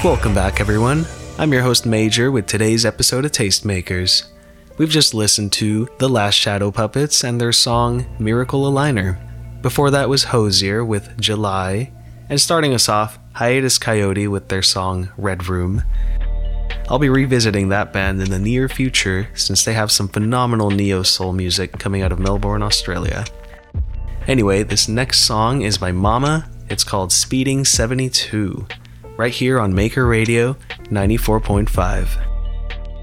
Welcome back, everyone. I'm your host Major with today's episode of Tastemakers. We've just listened to The Last Shadow Puppets and their song Miracle Aligner. Before that was Hozier with July, and starting us off, Hiatus Coyote with their song Red Room. I'll be revisiting that band in the near future since they have some phenomenal neo-soul music coming out of Melbourne, Australia. Anyway, this next song is by Mama. It's called Speeding 72, right here on Maker Radio 94.5.